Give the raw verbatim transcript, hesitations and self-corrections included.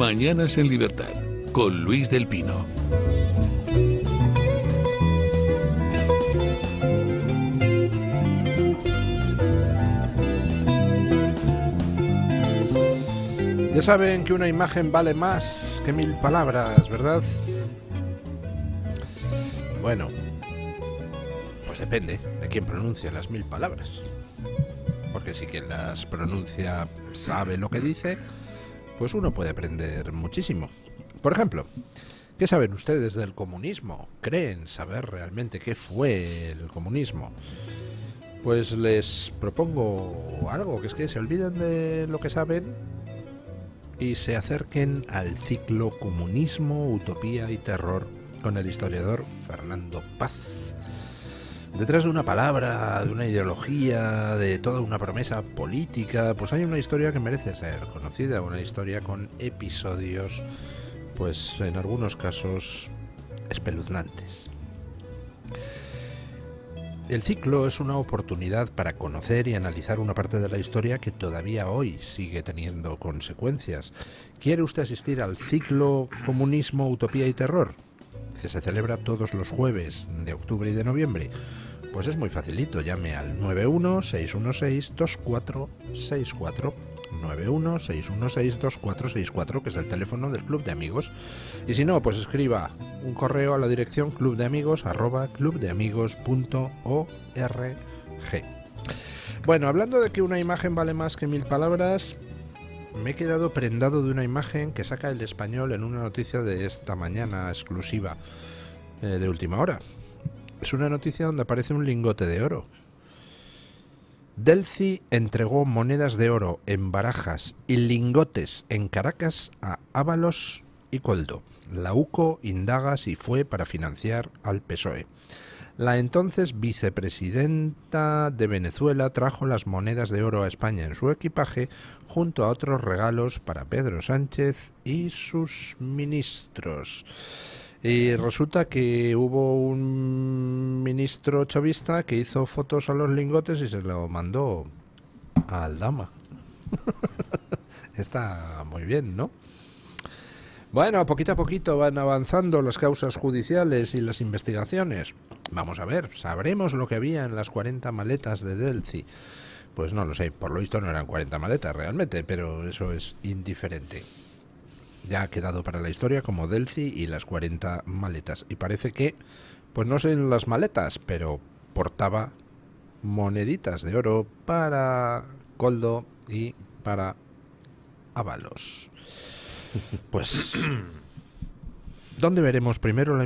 Mañanas en Libertad, con Luis del Pino. Ya saben que una imagen vale más que mil palabras, ¿verdad? Bueno, pues depende de quién pronuncia las mil palabras. Porque si quien las pronuncia sabe lo que dice, pues uno puede aprender muchísimo. Por ejemplo, ¿qué saben ustedes del comunismo? ¿Creen saber realmente qué fue el comunismo? Pues les propongo algo, que es que se olviden de lo que saben y se acerquen al ciclo Comunismo, Utopía y Terror con el historiador Fernando Paz. Detrás de una palabra, de una ideología, de toda una promesa política, pues hay una historia que merece ser conocida, una historia con episodios, pues en algunos casos, espeluznantes. El ciclo es una oportunidad para conocer y analizar una parte de la historia que todavía hoy sigue teniendo consecuencias. ¿Quiere usted asistir al ciclo Comunismo, Utopía y Terror, que se celebra todos los jueves de octubre y de noviembre? Pues es muy facilito, llame al nueve uno seis uno seis dos cuatro seis cuatro, nueve uno seis uno seis dos cuatro seis cuatro, que es el teléfono del Club de Amigos. Y si no, pues escriba un correo a la dirección clubdeamigos arroba clubdeamigos punto org. Bueno, hablando de que una imagen vale más que mil palabras, me he quedado prendado de una imagen que saca El Español en una noticia de esta mañana exclusiva, eh, de última hora. Es una noticia donde aparece un lingote de oro. Delcy entregó monedas de oro en Barajas y lingotes en Caracas a Ábalos y Koldo. La U C O indaga si fue para financiar al P S O E. La entonces vicepresidenta de Venezuela trajo las monedas de oro a España en su equipaje junto a otros regalos para Pedro Sánchez y sus ministros. Y resulta que hubo un ministro chavista que hizo fotos a los lingotes y se lo mandó a Aldama. Está muy bien, ¿no? Bueno, poquito a poquito van avanzando las causas judiciales y las investigaciones. Vamos a ver, ¿sabremos lo que había en las cuarenta maletas de Delcy? Pues no lo sé, por lo visto no eran cuarenta maletas realmente, pero eso es indiferente. Ya ha quedado para la historia como Delcy y las cuarenta maletas. Y parece que, pues no sé en las maletas, pero portaba moneditas de oro para Koldo y para Ábalos. Pues, ¿dónde veremos primero la